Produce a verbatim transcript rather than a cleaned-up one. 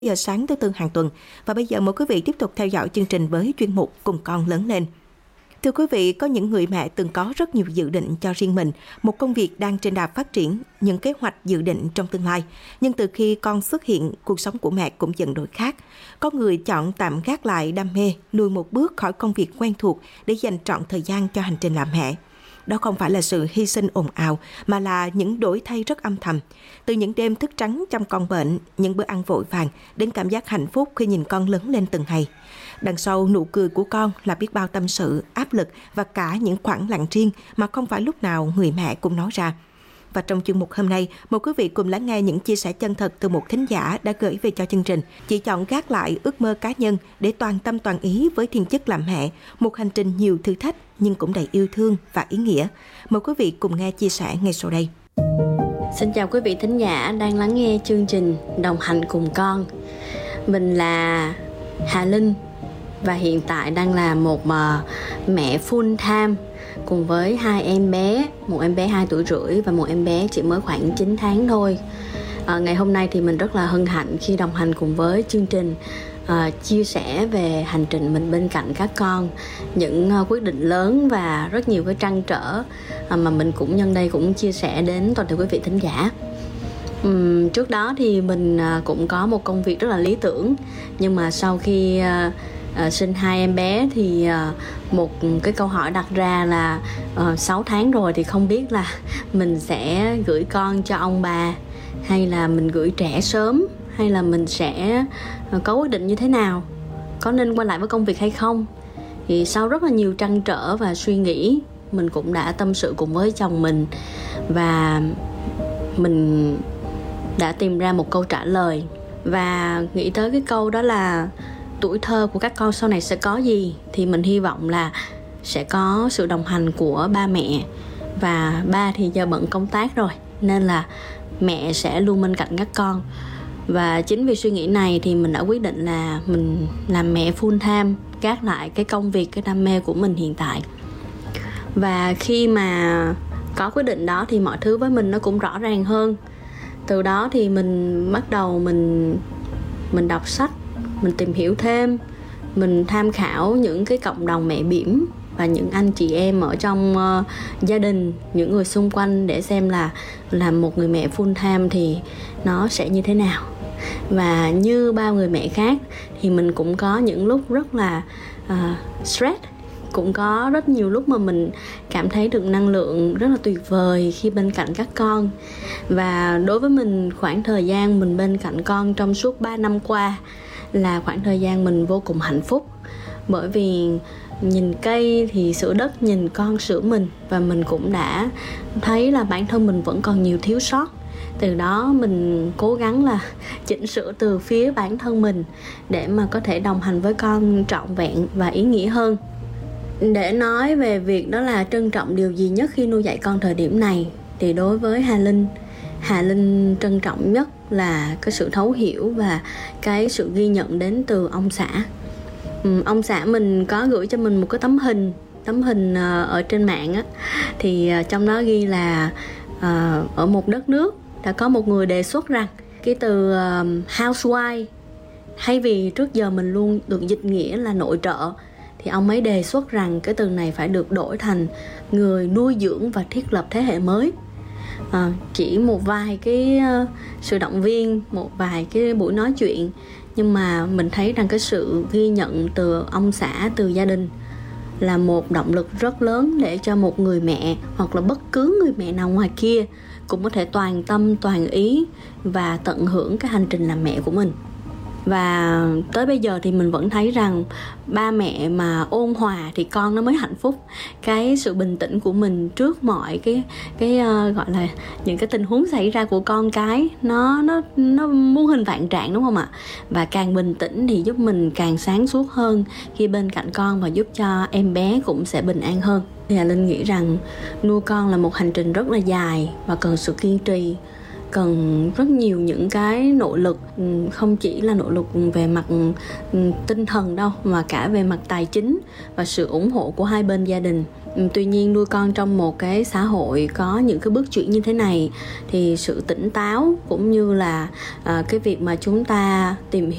Giờ sáng thứ tư hàng tuần. Và bây giờ mời quý vị tiếp tục theo dõi chương trình với chuyên mục Cùng Con Lớn Lên. Thưa quý vị, có những người mẹ từng có rất nhiều dự định cho riêng mình, một công việc đang trên đà phát triển, những kế hoạch dự định trong tương lai. Nhưng từ khi con xuất hiện, cuộc sống của mẹ cũng dần đổi khác. Có người chọn tạm gác lại đam mê, lùi một bước khỏi công việc quen thuộc để dành trọn thời gian cho hành trình làm mẹ. Đó không phải là sự hy sinh ồn ào, mà là những đổi thay rất âm thầm. Từ những đêm thức trắng chăm con bệnh, những bữa ăn vội vàng, đến cảm giác hạnh phúc khi nhìn con lớn lên từng ngày. Đằng sau nụ cười của con là biết bao tâm sự, áp lực và cả những khoảng lặng riêng mà không phải lúc nào người mẹ cũng nói ra. Và trong chương mục hôm nay, mời quý vị cùng lắng nghe những chia sẻ chân thật từ một thính giả đã gửi về cho chương trình. Chị chọn gác lại ước mơ cá nhân để toàn tâm toàn ý với thiên chức làm mẹ, một hành trình nhiều thử thách nhưng cũng đầy yêu thương và ý nghĩa. Mời quý vị cùng nghe chia sẻ ngay sau đây. Xin chào quý vị thính giả đang lắng nghe chương trình Đồng Hành Cùng Con. Mình là Hà Linh và hiện tại đang là một mẹ full time cùng với hai em bé, một em bé hai tuổi rưỡi và một em bé chỉ mới khoảng chín tháng thôi. À, ngày hôm nay thì mình rất là hân hạnh khi đồng hành cùng với chương trình, à, chia sẻ về hành trình mình bên cạnh các con, những uh, quyết định lớn và rất nhiều cái trăn trở à, mà mình cũng nhân đây cũng chia sẻ đến toàn thể quý vị thính giả. Uhm, trước đó thì mình uh, cũng có một công việc rất là lý tưởng, nhưng mà sau khi uh, uh, sinh hai em bé thì uh, một cái câu hỏi đặt ra là uh, sáu tháng rồi thì không biết là mình sẽ gửi con cho ông bà, hay là mình gửi trẻ sớm, hay là mình sẽ có quyết định như thế nào, có nên quay lại với công việc hay không. Thì sau rất là nhiều trăn trở và suy nghĩ, mình cũng đã tâm sự cùng với chồng mình và mình đã tìm ra một câu trả lời và nghĩ tới cái câu đó là tuổi thơ của các con sau này sẽ có gì. Thì mình hy vọng là sẽ có sự đồng hành của ba mẹ, và ba thì giờ bận công tác rồi nên là mẹ sẽ luôn bên cạnh các con. Và chính vì suy nghĩ này thì mình đã quyết định là mình làm mẹ full time, gác lại cái công việc, cái đam mê của mình hiện tại. Và khi mà có quyết định đó thì mọi thứ với mình nó cũng rõ ràng hơn. Từ đó thì mình bắt đầu mình mình đọc sách, mình tìm hiểu thêm, mình tham khảo những cái cộng đồng mẹ bỉm và những anh chị em ở trong uh, gia đình, những người xung quanh để xem là làm một người mẹ full time thì nó sẽ như thế nào. Và như bao người mẹ khác thì mình cũng có những lúc rất là uh, stress, cũng có rất nhiều lúc mà mình cảm thấy được năng lượng rất là tuyệt vời khi bên cạnh các con. Và đối với mình, khoảng thời gian mình bên cạnh con trong suốt ba năm qua là khoảng thời gian mình vô cùng hạnh phúc. Bởi vì nhìn cây thì sửa đất, nhìn con sửa mình, và mình cũng đã thấy là bản thân mình vẫn còn nhiều thiếu sót. Từ đó mình cố gắng là chỉnh sửa từ phía bản thân mình để mà có thể đồng hành với con trọn vẹn và ý nghĩa hơn. Để nói về việc đó là trân trọng điều gì nhất khi nuôi dạy con thời điểm này, thì đối với Hà Linh, Hà Linh trân trọng nhất là cái sự thấu hiểu và cái sự ghi nhận đến từ ông xã. Ừ, ông xã mình có gửi cho mình một cái tấm hình, tấm hình ở trên mạng á, thì trong đó ghi là uh, ở một đất nước đã có một người đề xuất rằng cái từ uh, housewife, thay vì trước giờ mình luôn được dịch nghĩa là nội trợ, thì ông ấy đề xuất rằng cái từ này phải được đổi thành người nuôi dưỡng và thiết lập thế hệ mới. À, chỉ một vài cái uh, sự động viên, một vài cái buổi nói chuyện, nhưng mà mình thấy rằng cái sự ghi nhận từ ông xã, từ gia đình là một động lực rất lớn để cho một người mẹ hoặc là bất cứ người mẹ nào ngoài kia cũng có thể toàn tâm, toàn ý và tận hưởng cái hành trình làm mẹ của mình. Và tới bây giờ thì mình vẫn thấy rằng ba mẹ mà ôn hòa thì con nó mới hạnh phúc. Cái sự bình tĩnh của mình trước mọi cái cái uh, gọi là những cái tình huống xảy ra của con cái, nó nó nó muôn hình vạn trạng, đúng không ạ? Và càng bình tĩnh thì giúp mình càng sáng suốt hơn khi bên cạnh con, và giúp cho em bé cũng sẽ bình an hơn. Thì Linh nghĩ rằng nuôi con là một hành trình rất là dài và cần sự kiên trì. cần rất nhiều những cái nỗ lực, không chỉ là nỗ lực về mặt tinh thần đâu mà cả về mặt tài chính và sự ủng hộ của hai bên gia đình. Tuy nhiên nuôi con trong một cái xã hội có những cái bước chuyển như thế này thì sự tỉnh táo cũng như là uh, cái việc mà chúng ta tìm hiểu